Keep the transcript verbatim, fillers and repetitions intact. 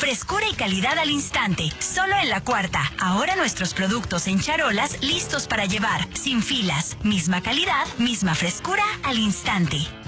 Frescura y calidad al instante. Solo en La Cuarta. Ahora nuestros productos en charolas listos para llevar. Sin filas. Misma calidad, misma frescura al instante.